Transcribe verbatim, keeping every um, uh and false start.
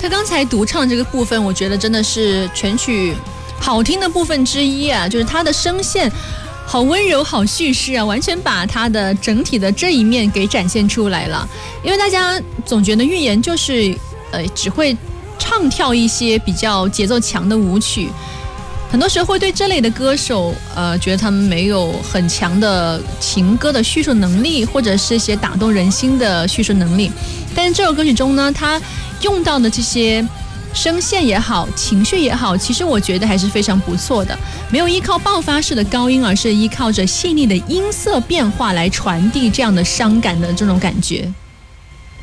他刚才独唱这个部分，我觉得真的是全曲好听的部分之一啊，就是他的声线好温柔好叙事啊，完全把他的整体的这一面给展现出来了。因为大家总觉得预言就是呃只会唱跳一些比较节奏强的舞曲，很多时候会对这类的歌手呃觉得他们没有很强的情歌的叙述能力，或者是一些打动人心的叙述能力。但是这首歌曲中呢，他用到的这些声线也好，情绪也好，其实我觉得还是非常不错的，没有依靠爆发式的高音，而是依靠着细腻的音色变化来传递这样的伤感的这种感觉。